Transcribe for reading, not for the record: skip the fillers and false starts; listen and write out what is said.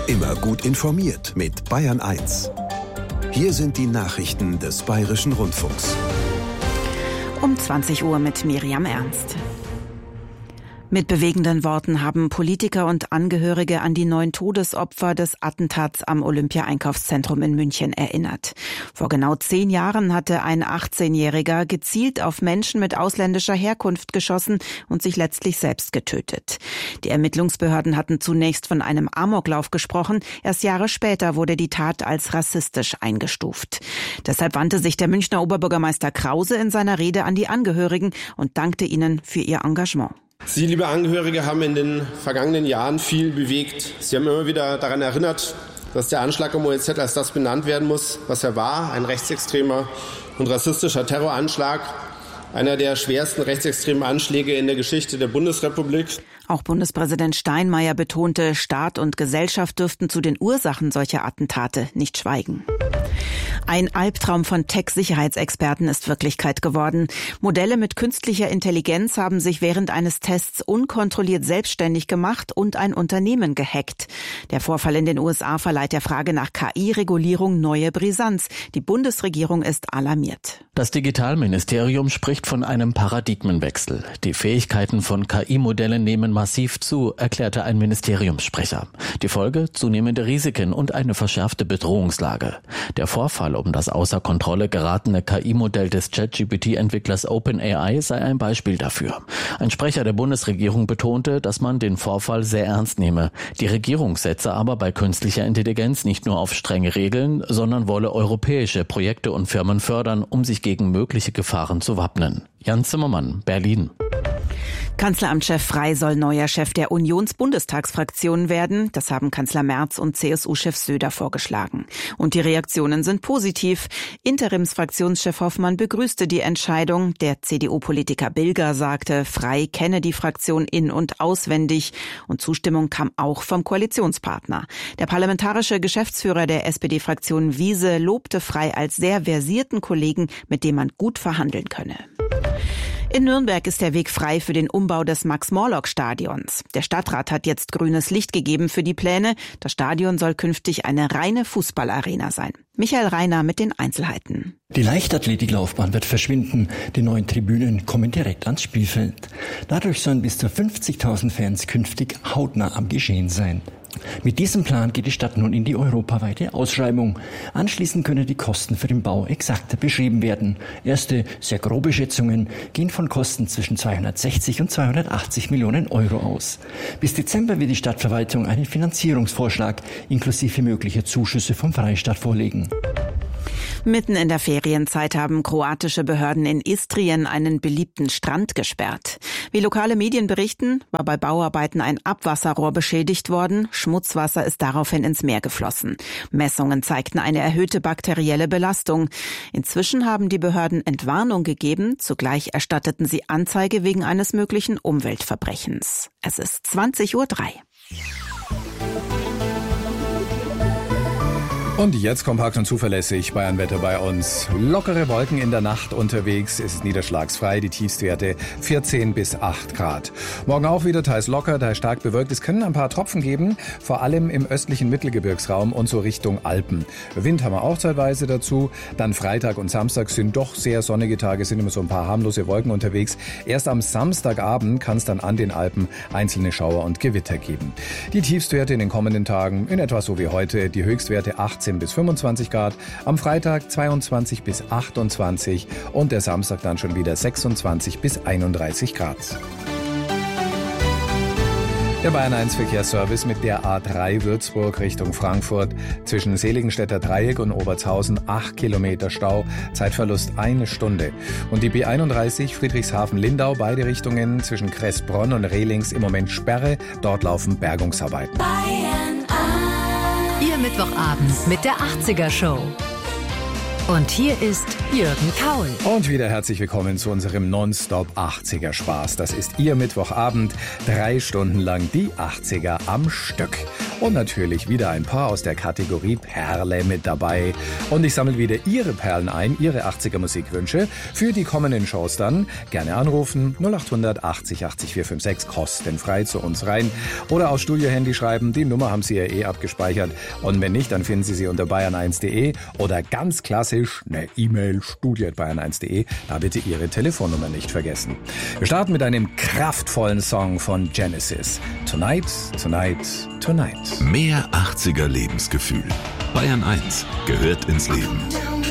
Immer gut informiert mit Bayern 1. Hier sind die Nachrichten des Bayerischen Rundfunks. Um 20 Uhr mit Miriam Ernst. Mit bewegenden Worten haben Politiker und Angehörige an die 9 Todesopfer des Attentats am Olympia-Einkaufszentrum in München erinnert. Vor genau 10 Jahren hatte ein 18-Jähriger gezielt auf Menschen mit ausländischer Herkunft geschossen und sich letztlich selbst getötet. Die Ermittlungsbehörden hatten zunächst von einem Amoklauf gesprochen. Erst Jahre später wurde die Tat als rassistisch eingestuft. Deshalb wandte sich der Münchner Oberbürgermeister Krause in seiner Rede an die Angehörigen und dankte ihnen für ihr Engagement. Sie, liebe Angehörige, haben in den vergangenen Jahren viel bewegt. Sie haben immer wieder daran erinnert, dass der Anschlag am OEZ als das benannt werden muss, was er war, ein rechtsextremer und rassistischer Terroranschlag, einer der schwersten rechtsextremen Anschläge in der Geschichte der Bundesrepublik. Auch Bundespräsident Steinmeier betonte, Staat und Gesellschaft dürften zu den Ursachen solcher Attentate nicht schweigen. Ein Albtraum von Tech-Sicherheitsexperten ist Wirklichkeit geworden. Modelle mit künstlicher Intelligenz haben sich während eines Tests unkontrolliert selbstständig gemacht und ein Unternehmen gehackt. Der Vorfall in den USA verleiht der Frage nach KI-Regulierung neue Brisanz. Die Bundesregierung ist alarmiert. Das Digitalministerium spricht von einem Paradigmenwechsel. Die Fähigkeiten von KI-Modellen nehmen massiv zu, erklärte ein Ministeriumssprecher. Die Folge? Zunehmende Risiken und eine verschärfte Bedrohungslage. Der Vorfall um das außer Kontrolle geratene KI-Modell des ChatGPT-Entwicklers OpenAI sei ein Beispiel dafür. Ein Sprecher der Bundesregierung betonte, dass man den Vorfall sehr ernst nehme. Die Regierung setze aber bei künstlicher Intelligenz nicht nur auf strenge Regeln, sondern wolle europäische Projekte und Firmen fördern, um sich gegen mögliche Gefahren zu wappnen. Jan Zimmermann, Berlin. Kanzleramtschef Frey soll neuer Chef der Unions-Bundestagsfraktion werden. Das haben Kanzler Merz und CSU-Chef Söder vorgeschlagen. Und die Reaktionen sind positiv. Interimsfraktionschef Hoffmann begrüßte die Entscheidung. Der CDU-Politiker Bilger sagte, Frey kenne die Fraktion in- und auswendig. Und Zustimmung kam auch vom Koalitionspartner. Der parlamentarische Geschäftsführer der SPD-Fraktion Wiese lobte Frey als sehr versierten Kollegen, mit dem man gut verhandeln könne. In Nürnberg ist der Weg frei für den Umbau des Max-Morlock-Stadions. Der Stadtrat hat jetzt grünes Licht gegeben für die Pläne. Das Stadion soll künftig eine reine Fußballarena sein. Michael Reiner mit den Einzelheiten. Die Leichtathletiklaufbahn wird verschwinden. Die neuen Tribünen kommen direkt ans Spielfeld. Dadurch sollen bis zu 50.000 Fans künftig hautnah am Geschehen sein. Mit diesem Plan geht die Stadt nun in die europaweite Ausschreibung. Anschließend können die Kosten für den Bau exakter beschrieben werden. Erste, sehr grobe Schätzungen gehen von Kosten zwischen 260 und 280 Millionen Euro aus. Bis Dezember wird die Stadtverwaltung einen Finanzierungsvorschlag inklusive möglicher Zuschüsse vom Freistaat vorlegen. Mitten in der Ferienzeit haben kroatische Behörden in Istrien einen beliebten Strand gesperrt. Wie lokale Medien berichten, war bei Bauarbeiten ein Abwasserrohr beschädigt worden. Schmutzwasser ist daraufhin ins Meer geflossen. Messungen zeigten eine erhöhte bakterielle Belastung. Inzwischen haben die Behörden Entwarnung gegeben. Zugleich erstatteten sie Anzeige wegen eines möglichen Umweltverbrechens. Es ist 20:03 Uhr. Und jetzt kompakt und zuverlässig Bayernwetter bei uns. Lockere Wolken in der Nacht unterwegs, es ist niederschlagsfrei, die Tiefstwerte 14 bis 8 Grad. Morgen auch wieder teils locker, teils stark bewölkt. Es können ein paar Tropfen geben, vor allem im östlichen Mittelgebirgsraum und so Richtung Alpen. Wind haben wir auch zeitweise dazu. Dann Freitag und Samstag sind doch sehr sonnige Tage, sind immer so ein paar harmlose Wolken unterwegs. Erst am Samstagabend kann es dann an den Alpen einzelne Schauer und Gewitter geben. Die Tiefstwerte in den kommenden Tagen in etwa so wie heute, die Höchstwerte 18 bis 25 Grad, am Freitag 22 bis 28 und der Samstag dann schon wieder 26 bis 31 Grad. Der Bayern 1 Verkehrsservice mit der A3 Würzburg Richtung Frankfurt zwischen Seligenstädter Dreieck und Obertshausen 8 Kilometer Stau, Zeitverlust 1 Stunde. Und die B31 Friedrichshafen-Lindau beide Richtungen zwischen Kressbronn und Rehlings im Moment Sperre, dort laufen Bergungsarbeiten. Bayern 1. Ihr Mittwochabend mit der 80er Show. Und hier ist Jürgen Kaul. Und wieder herzlich willkommen zu unserem Nonstop 80er Spaß. Das ist Ihr Mittwochabend, 3 Stunden lang die 80er am Stück. und natürlich wieder ein paar aus der Kategorie Perle mit dabei. Und ich sammle wieder Ihre Perlen ein, Ihre 80er Musikwünsche für die kommenden Shows dann. Gerne anrufen 0800 80 80 456, kostenfrei zu uns rein. Oder aufs Studiohandy schreiben, die Nummer haben Sie ja eh abgespeichert. Und wenn nicht, dann finden Sie sie unter bayern1.de oder ganz klassisch eine E-Mail studio@bayern1.de. Da bitte Ihre Telefonnummer nicht vergessen. Wir starten mit einem kraftvollen Song von Genesis. Tonight, Tonight, Tonight. Mehr 80er Lebensgefühl. Bayern 1 gehört ins Leben.